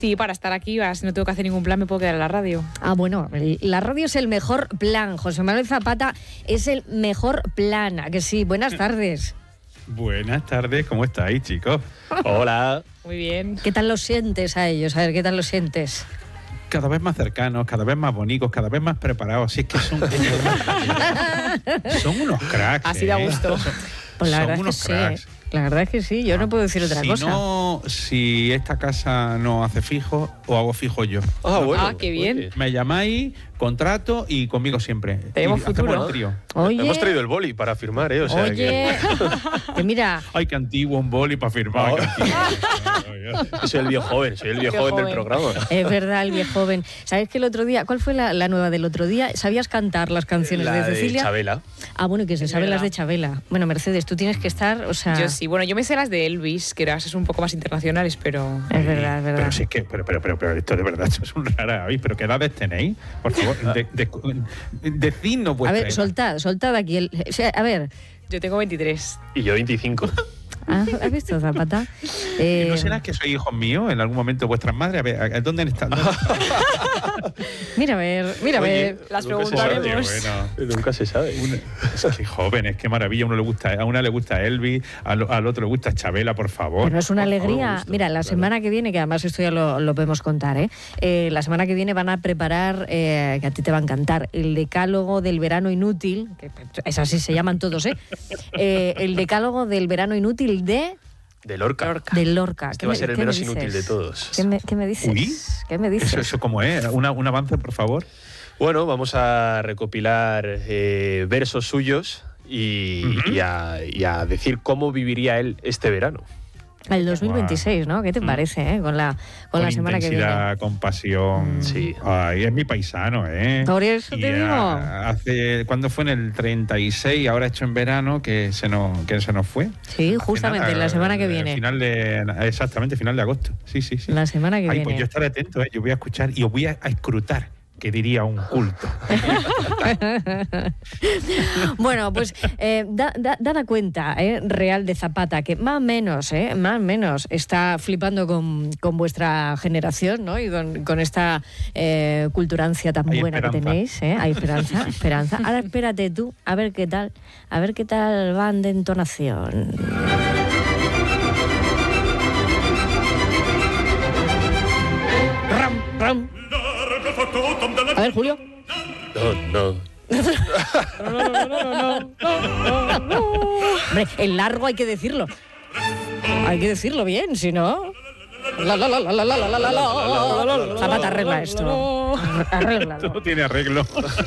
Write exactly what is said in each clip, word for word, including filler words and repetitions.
Sí, para estar aquí, si no tengo que hacer ningún plan, me puedo quedar en la radio. Ah, bueno, la radio es el mejor plan. José Manuel Zapata es el mejor plan. ¿A que sí? Buenas tardes. Buenas tardes, ¿cómo estáis, chicos? Hola. Muy bien. ¿Qué tal los sientes a ellos? A ver, ¿qué tal los sientes? Cada vez más cercanos, cada vez más bonitos, cada vez más preparados. Así es que son, son unos cracks. Así da gusto. Son, pues la son verdad unos es que cracks. sí. La verdad es que sí, yo no puedo decir otra si cosa. No, si esta casa no hace fijo, o hago fijo yo. Ah, bueno. Ah, qué bien. Oye. Me llamáis, contrato y conmigo siempre. Tenemos Y futuro. hacemos el trío. Oye, Hemos traído el boli para firmar, ¿eh? O sea, oye, que... que mira, Ay, qué antiguo, un boli para firmar. Oh. qué antiguo. soy el viejo joven, soy el viejo Viejo joven del joven. programa. es verdad, el viejo joven. ¿Sabes que el otro día, cuál fue la, la nueva del otro día? ¿Sabías cantar las canciones La de de Cecilia? Chabela. Ah, bueno, que se Es saben las verdad. de Chabela. Bueno, Mercedes, tú tienes que estar, o sea... Yo sí, bueno, yo me sé las de Elvis, que eran un poco más internacionales, pero... Es verdad, es verdad. Pero sí que, pero, pero, pero, pero esto de verdad, esto es un rara avis. ¿Pero qué edades tenéis? Por favor, de, de, decidnos A vuestra ver, edad. soltad, soltad aquí. El, o sea, a ver, Yo tengo veintitrés. Y yo veinticinco. ¿has, has visto, Zapata? ¿Y Eh, ¿No será que soy hijos míos en algún momento vuestras madres? A ver, ¿a- ¿dónde están? ¿Dónde están? mira, a ver, mira, a ver. Las nunca se preguntaremos. sabe. Bueno, Nunca se sabe. una- es que jóvenes, qué maravilla. A uno le gusta, a una le gusta Elvis, al, al otro le gusta Chabela, por favor. Pero es una Por favor, alegría. gusto. Mira, la claro. semana que viene, que además esto ya lo, lo podemos contar, ¿eh? Eh, la semana que viene van a preparar, eh, que a ti te va a encantar, el decálogo del verano inútil, que es así, se llaman todos, ¿eh? Eh, el decálogo del verano inútil de... De Lorca. de Lorca. Este ¿Qué va a me- ser el qué me menos dices? inútil de todos. ¿Qué me, qué me dices? Uy. ¿Qué me dices? Eso, eso cómo es, Una- un avance, por favor. Bueno, vamos a recopilar eh, versos suyos y, Ujú. y, a, y a decir cómo viviría él este verano. El dos mil veintiséis, ¿no? ¿Qué te parece, eh? Con la, con Con la semana que viene. intensidad, con pasión. Sí. Ay, es mi paisano, ¿eh? Por eso Y te a- digo. Hace, ¿cuándo fue? En el treinta y seis, ahora hecho en verano, que se nos, que se nos fue. Sí, justamente, Nada, la semana que eh, viene. Final de, exactamente, final de agosto. Sí, sí, sí. La semana que Ay, viene. pues yo estaré atento, ¿eh? Yo voy a escuchar y os voy a, a escrutar, que diría un culto. Bueno, pues eh, da, da, dada cuenta eh, real de Zapata, que más o menos, eh, más o menos está flipando con, con vuestra generación, ¿no? Y con, con esta eh, culturancia tan Hay buena esperanza. que tenéis, ¿eh? Hay esperanza, esperanza. Ahora espérate tú, a ver qué tal, a ver qué tal van de entonación. Ram, ram. A ver, Julio. No, no. Hombre, el largo hay que decirlo. Hay que decirlo bien, si no. La, la, la, la, la, la, la, la, la, la. Zapata, arregla esto. Arréglalo. Esto no tiene arreglo.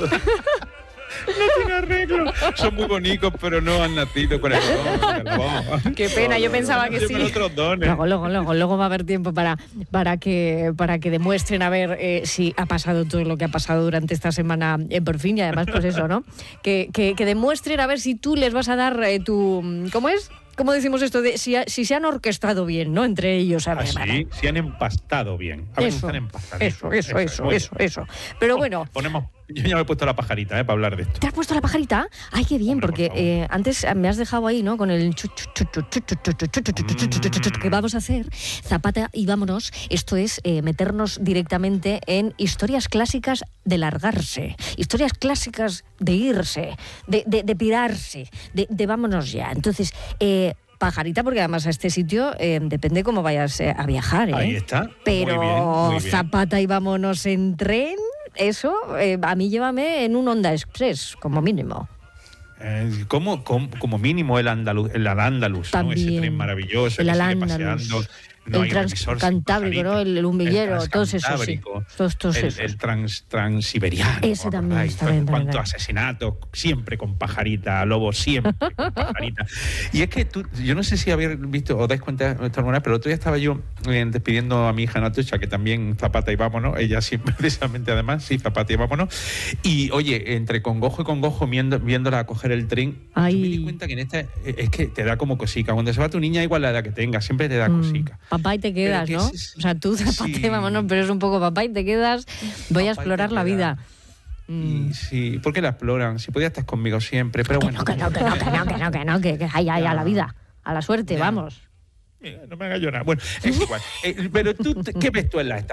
No tiene arreglo. Son muy bonitos, pero no han nacido con el don. el don. Qué pena, yo pensaba que Con sí. otros dones. Luego, luego, luego, luego va a haber tiempo para, para, que, para que demuestren a ver eh, si ha pasado todo lo que ha pasado durante esta semana eh, por fin, y además pues eso, ¿no? Que, que, que demuestren a ver si tú les vas a dar eh, tu... ¿Cómo es? ¿Cómo decimos esto? De si, ha- si se han orquestado bien, ¿no? Entre ellos. A ver, Así, vale. si han empastado bien. A ver si Eso, están empastaditos. eso, eso, eso, muy eso, bien. eso. Pero bueno... Ponemos, yo ya me he puesto la pajarita, ¿eh? Para hablar de esto. ¿Te has puesto la pajarita? Ay, qué bien, Hombre, porque por favor. eh, antes me has dejado ahí, ¿no? Con el chu, chu, chu, chu, chu, chu, chu, chu, chu, chu, chu, chu, chu, chu, ¿qué vamos a hacer? Zapata y vámonos. Esto es eh, meternos directamente en historias clásicas de largarse, historias clásicas de irse, de, de, de pirarse, de, de vámonos ya. Entonces, eh, pajarita, porque además a este sitio eh, depende cómo vayas eh, a viajar, ¿eh? Ahí está. Pero Muy bien, muy bien. Zapata y vámonos en tren, eso, eh, a mí llévame en un Honda Express, como mínimo. Eh, como, como, como mínimo el andaluz, el Al-Ándalus, ¿no? Ese También. tren maravilloso El que sigue Al-Ándalus. paseando. No El hay revisor sin transcantábrico, ¿no? pajarita. El, el humillero, El todos esos, sí. transcantábrico, Todos, todos el, esos. el trans, transiberiano. Ese ¿os también acordáis? está bien, también, Cuántos también. asesinatos, siempre con pajarita, lobo, siempre con pajarita. Y es que tú, yo no sé si habéis visto, os dais cuenta de esto alguna vez, pero el otro día estaba yo eh, despidiendo a mi hija Natucha, que también Zapata y vámonos, ella siempre, precisamente además, sí, Zapata y vámonos. Y oye, entre congojo y congojo, viendo, viéndola coger el tren, Ay. yo me di cuenta que en esta, es que te da como cosica. Cuando se va tu niña, igual la edad que tenga, siempre te da Mm, cosica. papá y te quedas, que ¿no? es- O sea, tú Zapata y sí. vámonos, pero es un poco papá y te quedas, voy a Papá y explorar te la quedas. vida. Mm. Y sí, ¿por qué la exploran? Si podía estar conmigo siempre, pero Que bueno. no, que no, que no, que no, que no, que no, que, que ay, ay, a la vida, a la suerte, Ya. vamos. Mira, no me haga llorar. Bueno, es igual. Eh, pero tú, ¿qué ves tú en las